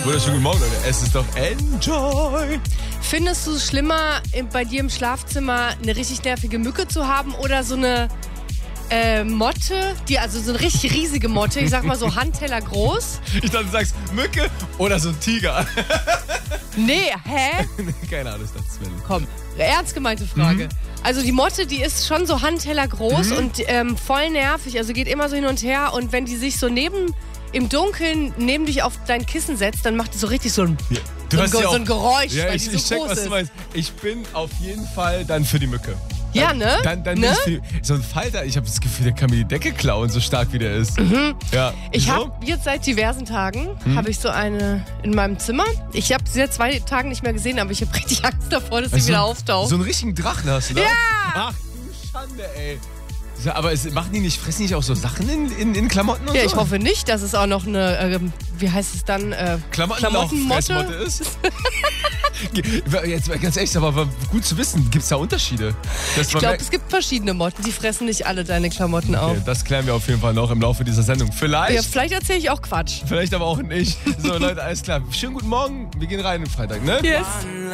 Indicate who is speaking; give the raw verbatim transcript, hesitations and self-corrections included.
Speaker 1: Wunderschönen guten Morgen, Leute. Es ist doch Enjoy.
Speaker 2: Findest du es schlimmer, bei dir im Schlafzimmer eine richtig nervige Mücke zu haben oder so eine äh, Motte, die also so eine richtig riesige Motte, ich sag mal so Handteller groß?
Speaker 1: Ich dachte, du sagst Mücke oder so ein Tiger.
Speaker 2: Nee, hä?
Speaker 1: Keine Ahnung, ich dachte, Sven.
Speaker 2: Komm, ernst gemeinte Frage. Mhm. Also die Motte, die ist schon so Handteller groß mhm. und ähm, voll nervig, also geht immer so hin und her und wenn die sich so neben, im Dunkeln neben dich auf dein Kissen setzt, dann macht die so richtig so ein,
Speaker 1: ja. du
Speaker 2: so,
Speaker 1: hast
Speaker 2: ein,
Speaker 1: ja auch,
Speaker 2: so ein Geräusch,
Speaker 1: ja,
Speaker 2: weil
Speaker 1: ich,
Speaker 2: die so
Speaker 1: ich check,
Speaker 2: groß
Speaker 1: was
Speaker 2: ist.
Speaker 1: du meinst. Ich bin auf jeden Fall dann für die Mücke. Dann,
Speaker 2: ja, ne?
Speaker 1: Dann, dann
Speaker 2: ne?
Speaker 1: bin ich für die, so ein Falter, ich habe das Gefühl, der kann mir die Decke klauen, so stark wie der ist.
Speaker 2: Mhm.
Speaker 1: Ja.
Speaker 2: Ich
Speaker 1: so?
Speaker 2: habe jetzt seit diversen Tagen, hm? habe ich so eine in meinem Zimmer. Ich habe sie seit zwei Tagen nicht mehr gesehen, aber ich habe richtig Angst davor, dass sie
Speaker 1: also
Speaker 2: wieder
Speaker 1: so,
Speaker 2: auftaucht.
Speaker 1: So einen richtigen Drachen hast du da?
Speaker 2: Ja!
Speaker 1: Ach du Schande, ey. Aber es, machen die nicht, fressen die nicht auch so Sachen in, in, in Klamotten und
Speaker 2: ja,
Speaker 1: so?
Speaker 2: ich hoffe nicht, dass es auch noch eine, äh, wie heißt es dann, äh,
Speaker 1: Klamottenmotte ist. Jetzt ganz ehrlich, aber gut zu wissen, gibt es da Unterschiede?
Speaker 2: Ich glaube, es gibt verschiedene Motten, die fressen nicht alle deine Klamotten auf.
Speaker 1: Okay, das klären wir auf jeden Fall noch im Laufe dieser Sendung. Vielleicht.
Speaker 2: Ja, vielleicht erzähle ich auch Quatsch.
Speaker 1: Vielleicht aber auch nicht. So, Leute, alles klar. Schönen guten Morgen. Wir gehen rein am Freitag, ne?
Speaker 2: Yes.